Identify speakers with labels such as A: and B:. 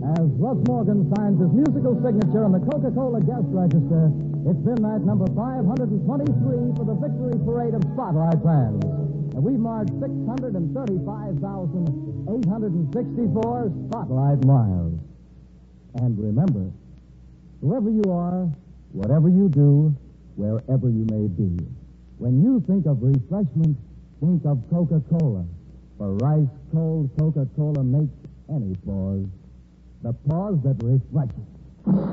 A: As Russ Morgan signs his musical signature on the Coca-Cola guest register, it's been that number 523 for the victory parade of Spotlight fans. And we've marked 635,864 Spotlight miles. And remember, whoever you are, whatever you do, wherever you may be, when you think of refreshment, think of Coca-Cola. For ice-cold Coca-Cola makes any pause the pause that refreshes.